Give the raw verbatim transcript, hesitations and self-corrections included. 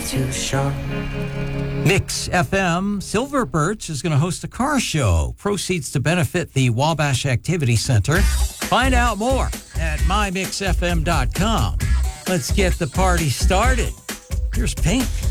too short. Mix F M, Silver Birch is going to host a car show. Proceeds to benefit the Wabash Activity Center. Find out more at my mix f m dot com. Let's get the party started. Here's Pink.